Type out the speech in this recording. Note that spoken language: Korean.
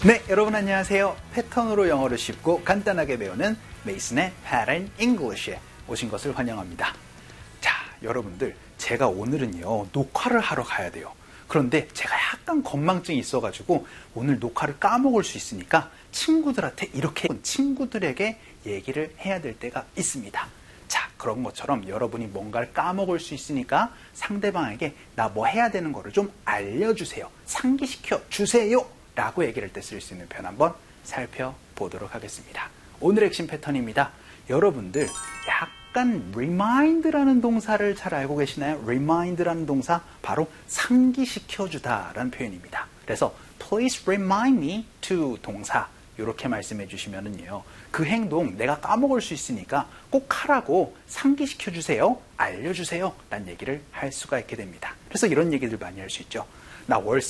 네, 여러분 안녕하세요. 패턴으로 영어를 쉽고 간단하게 배우는 메이슨의 Pattern English에 오신 것을 환영합니다. 자, 여러분들 제가 오늘은요 녹화를 하러 가야 돼요. 그런데 제가 약간 건망증이 있어가지고 오늘 녹화를 까먹을 수 있으니까 친구들한테 이렇게 친구들에게 얘기를 해야 될 때가 있습니다. 자, 그런 것처럼 여러분이 뭔가를 까먹을 수 있으니까 상대방에게 나 뭐 해야 되는 거를 좀 알려주세요. 상기시켜 주세요. 라고 얘기할 때 쓸 수 있는 표현 한번 살펴보도록 하겠습니다. 오늘의 핵심 패턴입니다. 여러분들 약간 remind라는 동사를 잘 알고 계시나요? remind라는 동사 바로 상기시켜주다 라는 표현입니다. 그래서 please remind me to 동사 이렇게 말씀해 주시면은요 그 행동 내가 까먹을 수 있으니까 꼭 하라고 상기시켜 주세요, 알려주세요 라는 얘기를 할 수가 있게 됩니다. 그래서 이런 얘기들 많이 할 수 있죠. 나 월세